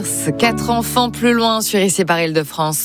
4 enfants plus loin sur ici par Île-de-France.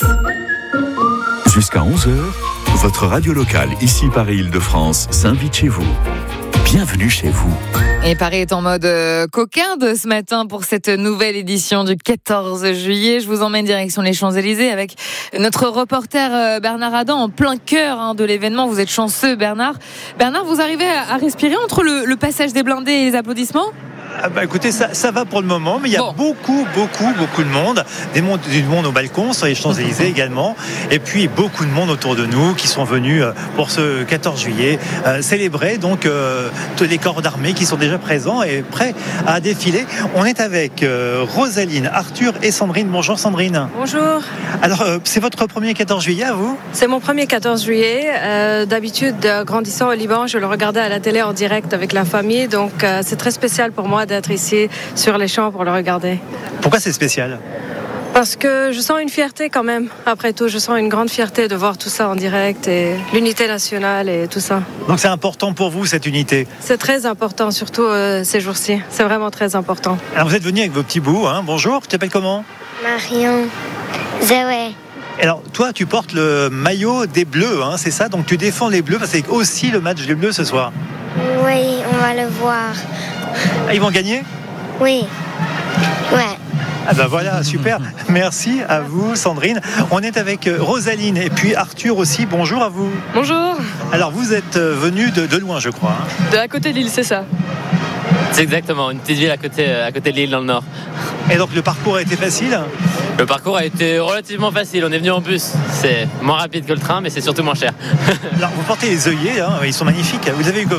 Jusqu'à 11h, votre radio locale ici par Île-de-France s'invite chez vous. Bienvenue chez vous. Et Paris est en mode coquinde ce matin pour cette nouvelle édition du 14 juillet. Je vous emmène direction les Champs-Élysées avec notre reporter Bernard Adam en plein cœur de l'événement. Vous êtes chanceux, Bernard. Bernard, vous arrivez à respirer entre le passage des blindés et les applaudissements ? Écoutez, ça va pour le moment, mais il y a beaucoup de monde. Du monde au balcon, sur les Champs-Élysées également. Et puis beaucoup de monde autour de nous qui sont venus pour ce 14 juillet célébrer donc tous les corps d'armée qui sont déjà présents et prêts à défiler. On est avec Rosaline, Arthur et Sandrine. Bonjour Sandrine. Bonjour. Alors, c'est votre premier 14 juillet à vous ? C'est mon premier 14 juillet. D'habitude, grandissant au Liban, je le regardais à la télé en direct avec la famille. Donc, c'est très spécial pour moi d'être ici sur les champs pour le regarder. Pourquoi c'est spécial ? Parce que je sens une fierté quand même. Après tout, je sens une grande fierté de voir tout ça en direct et l'unité nationale et tout ça. Donc c'est important pour vous cette unité ? C'est très important, surtout ces jours-ci. C'est vraiment très important. Alors vous êtes venu avec vos petits bouts. Bonjour, tu t'appelles comment ? Marion. Zoé. Alors toi tu portes le maillot des Bleus, c'est ça ? Donc tu défends les Bleus parce que c'est aussi le match des Bleus ce soir. Oui, on va le voir. Ah, ils vont gagner ? Oui. Ouais. Ah ben voilà, super. Merci à vous Sandrine. On est avec Rosaline et puis Arthur aussi. Bonjour à vous. Bonjour. Alors vous êtes venus de loin je crois. De à côté de l'île, c'est ça. C'est exactement, une petite ville à côté de l'île dans le nord. Et donc le parcours a été facile ? Le parcours a été relativement facile, on est venu en bus. C'est moins rapide que le train mais c'est surtout moins cher. Alors vous portez les œillets, ils sont magnifiques. Vous avez eu comment ?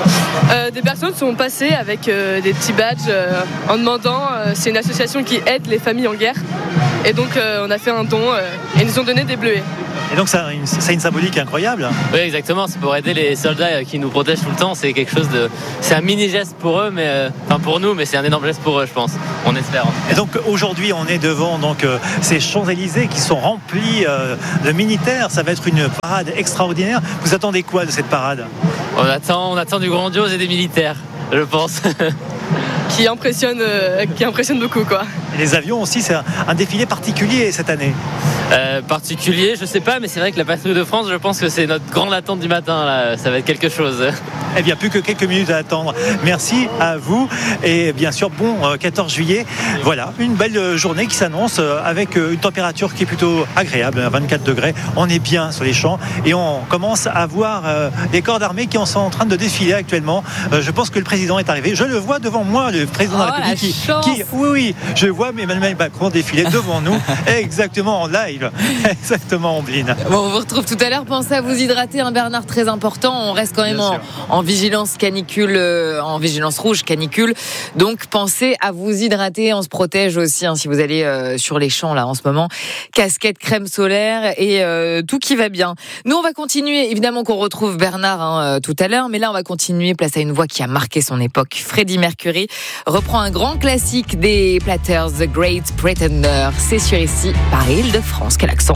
Des personnes sont passées avec des petits badges en demandant, c'est une association qui aide les familles en guerre. Et donc on a fait un don et ils nous ont donné des bleuets. Et donc ça a une symbolique incroyable. Oui exactement, c'est pour aider les soldats qui nous protègent tout le temps. C'est quelque chose de, c'est un mini geste pour eux, pour nous, mais c'est un énorme geste pour eux, je pense. On espère. Et donc aujourd'hui, on est devant ces Champs-Élysées qui sont remplis de militaires. Ça va être une parade extraordinaire. Vous attendez quoi de cette parade ? On attend du grandiose et des militaires, je pense. Qui impressionne beaucoup quoi. Et les avions aussi, c'est un défilé particulier cette année. Particulier, je sais pas, mais c'est vrai que la patrouille de France, je pense que c'est notre grande attente du matin là. Ça va être quelque chose. Eh bien, plus que quelques minutes à attendre. Merci à vous et bien sûr, bon 14 juillet. Voilà, une belle journée qui s'annonce avec une température qui est plutôt agréable, 24 degrés. On est bien sur les champs et on commence à voir les corps d'armée qui sont en train de défiler actuellement. Je pense que le président est arrivé. Je le vois devant moi, le président de la République qui oui, je vois Emmanuel Macron défiler devant nous, exactement en live, exactement en blind. Bon, on vous retrouve tout à l'heure. Pensez à vous hydrater, Bernard, très important. On reste quand même en vigilance canicule, en vigilance rouge canicule. Donc pensez à vous hydrater. On se protège aussi si vous allez sur les champs là en ce moment. Casquette, crème solaire et tout qui va bien. Nous on va continuer. Évidemment qu'on retrouve Bernard tout à l'heure, mais là on va continuer. Place à une voix qui a marqué son époque. Freddie Mercury reprend un grand classique des Platters, The Great Pretender. C'est sur ici par Île-de-France. Quel accent!